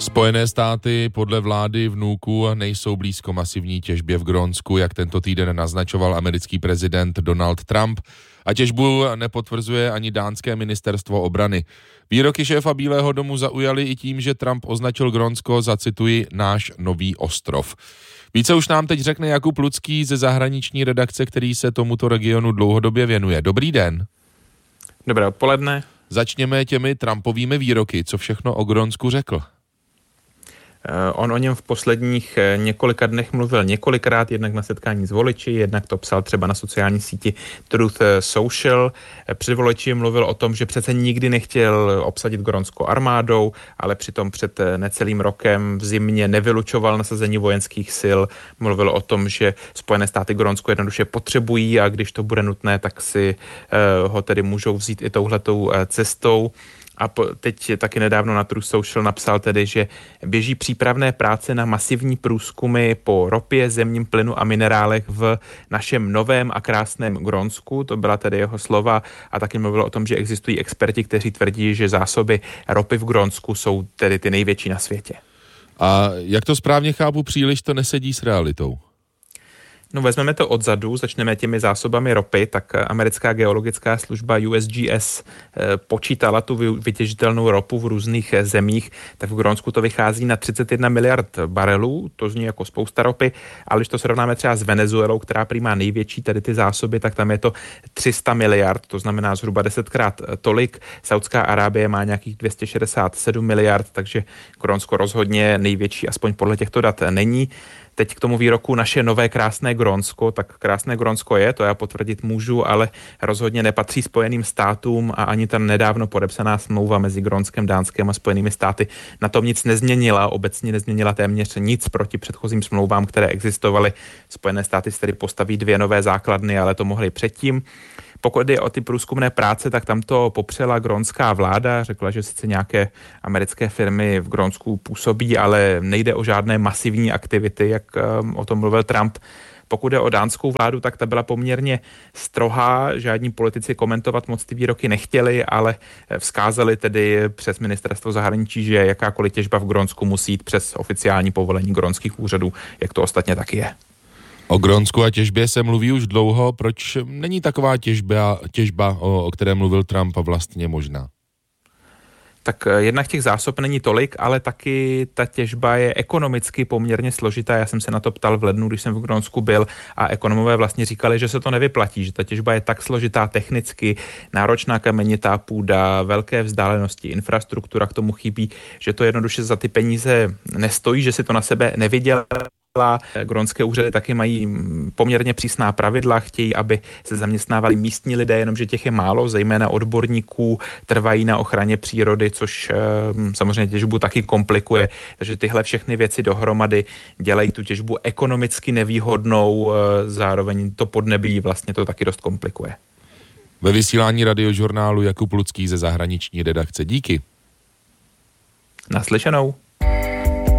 Spojené státy podle vlády vnuků nejsou blízko masivní těžbě v Grónsku, jak tento týden naznačoval americký prezident Donald Trump, a těžbu nepotvrzuje ani dánské ministerstvo obrany. Výroky šéfa Bílého domu zaujaly i tím, že Trump označil Grónsko za, cituji, náš nový ostrov. Více už nám teď řekne Jakub Lucký ze zahraniční redakce, který se tomuto regionu dlouhodobě věnuje. Dobrý den. Dobré odpoledne. Začněme těmi Trumpovými výroky. Co všechno o Grónsku řekl? On o něm v posledních několika dnech mluvil několikrát, jednak na setkání s voliči, jednak to psal třeba na sociální síti Truth Social. Před voliči mluvil o tom, že přece nikdy nechtěl obsadit Grónsko armádou, ale přitom před necelým rokem v zimě nevylučoval nasazení vojenských sil. Mluvil o tom, že Spojené státy Grónsko jednoduše potřebují a když to bude nutné, tak si ho tedy můžou vzít i touhletou cestou. A teď taky nedávno na Truth Social napsal tedy, že běží přípravné práce na masivní průzkumy po ropě, zemním plynu a minerálech v našem novém a krásném Grónsku. To byla tedy jeho slova a taky mluvil o tom, že existují experti, kteří tvrdí, že zásoby ropy v Grónsku jsou tedy ty největší na světě. A jak to správně chápu, příliš to nesedí s realitou? No, vezmeme to odzadu, začneme těmi zásobami ropy, tak americká geologická služba USGS počítala tu vytěžitelnou ropu v různých zemích, tak v Grónsku to vychází na 31 miliard barelů, to zní jako spousta ropy, ale když to srovnáme třeba s Venezuelou, která prý má největší tady ty zásoby, tak tam je to 300 miliard, to znamená zhruba 10krát tolik. Saudská Arábie má nějakých 267 miliard, takže Grónsko rozhodně největší, aspoň podle těchto dat není. Teď k tomu výroku naše nové krásné Grónsko, tak krásné Grónsko je, to já potvrdit můžu, ale rozhodně nepatří Spojeným státům a ani ta nedávno podepsaná smlouva mezi Grónskem, Dánskem a Spojenými státy na tom nic nezměnila, obecně nezměnila téměř nic proti předchozím smlouvám, které existovaly. Spojené státy si tedy postaví 2 nové základny, ale to mohli předtím. Pokud jde o ty průzkumné práce, tak tam to popřela grónská vláda, řekla, že sice nějaké americké firmy v Grónsku působí, ale nejde o žádné masivní aktivity, jak o tom mluvil Trump. Pokud jde o dánskou vládu, tak ta byla poměrně strohá, žádní politici komentovat moc ty výroky nechtěli, ale vzkázali tedy přes ministerstvo zahraničí, že jakákoliv těžba v Grónsku musí jít přes oficiální povolení grónských úřadů, jak to ostatně taky je. O Grónsku a těžbě se mluví už dlouho, proč není taková těžba, o které mluvil Trump, vlastně možná? Tak jednak těch zásob není tolik, ale taky ta těžba je ekonomicky poměrně složitá. Já jsem se na to ptal v lednu, když jsem v Grónsku byl a ekonomové vlastně říkali, že se to nevyplatí, že ta těžba je tak složitá technicky, náročná kamenitá půda, velké vzdálenosti, infrastruktura k tomu chybí, že to jednoduše za ty peníze nestojí, že si to na sebe nevydělá. Grónské úřady taky mají poměrně přísná pravidla, chtějí, aby se zaměstnávali místní lidé, jenomže těch je málo, zejména odborníků, trvají na ochraně přírody, což samozřejmě těžbu taky komplikuje. Takže tyhle všechny věci dohromady dělají tu těžbu ekonomicky nevýhodnou, zároveň to podnebí vlastně to taky dost komplikuje. Ve vysílání Radiožurnálu Jakub Lucký ze zahraniční redakce. Díky. Naslyšenou.